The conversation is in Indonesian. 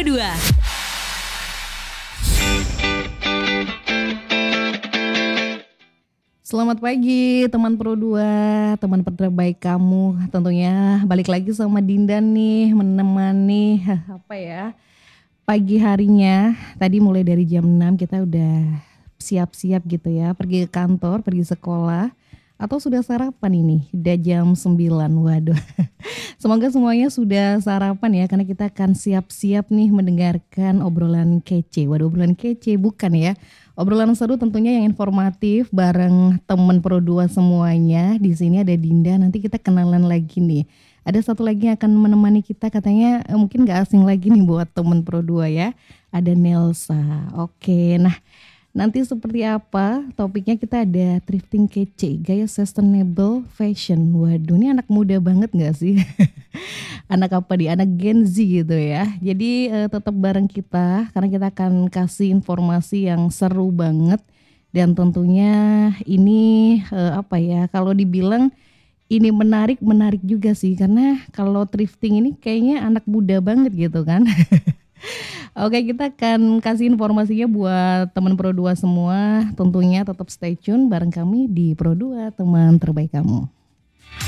Pro 2. Selamat pagi teman Pro 2, teman terbaik kamu. Tentunya balik lagi sama Dinda nih menemani pagi harinya. Tadi mulai dari jam 6 kita udah siap-siap gitu ya, pergi ke kantor, pergi sekolah. Atau sudah sarapan ini, udah jam 9, waduh. Semoga semuanya sudah sarapan ya, karena kita akan siap-siap nih mendengarkan obrolan kece. Waduh, obrolan kece bukan ya. Obrolan seru tentunya yang informatif bareng temen Pro 2 semuanya. Di sini ada Dinda, nanti kita kenalan lagi nih. Ada satu lagi yang akan menemani kita, katanya mungkin gak asing lagi nih buat temen Pro 2 ya. Ada Nelsa. Oke, nah nanti seperti apa topiknya, kita ada thrifting kece, gaya sustainable fashion. Waduh, ini anak muda banget gak sih? Anak apa di anak Gen Z gitu ya. Jadi tetap bareng kita karena kita akan kasih informasi yang seru banget. Dan tentunya ini kalau dibilang ini menarik juga sih, karena kalau thrifting ini kayaknya anak muda banget gitu kan. Oke, kita akan kasih informasinya buat teman Pro 2 semua. Tentunya tetap stay tune bareng kami di Pro 2, teman terbaik kamu.